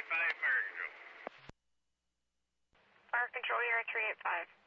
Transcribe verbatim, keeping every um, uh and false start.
eight five, Fire Control. Fire Control, you're at three eight five.